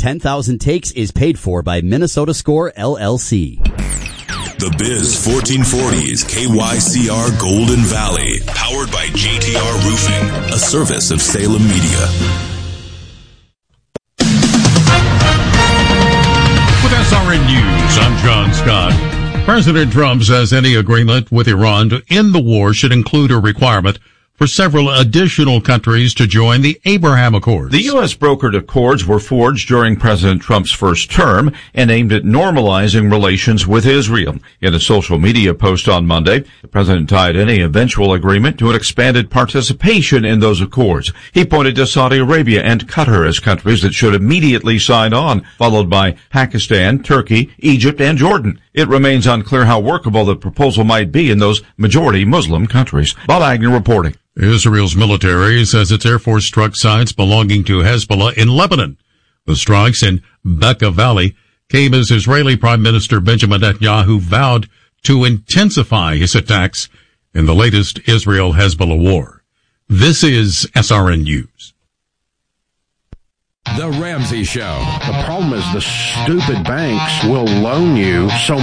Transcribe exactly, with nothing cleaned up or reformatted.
ten thousand Takes is paid for by Minnesota Score, L L C. The Biz fourteen forty is K Y C R Golden Valley, powered by J T R Roofing, a service of Salem Media. With S R N News, I'm John Scott. President Trump says any agreement with Iran to end the war should include a requirement for several additional countries to join the Abraham Accords. The U S brokered accords were forged during President Trump's first term and aimed at normalizing relations with Israel. In a social media post on Monday, the president tied any eventual agreement to an expanded participation in those accords. He pointed to Saudi Arabia and Qatar as countries that should immediately sign on, followed by Pakistan, Turkey, Egypt, and Jordan. It remains unclear how workable the proposal might be in those majority Muslim countries. Bob Agnew reporting. Israel's military says its Air Force struck sites belonging to Hezbollah in Lebanon. The strikes in Bekaa Valley came as Israeli Prime Minister Benjamin Netanyahu vowed to intensify his attacks in the latest Israel-Hezbollah war. This is S R N News. The Ramsey Show. The problem is the stupid banks will loan you so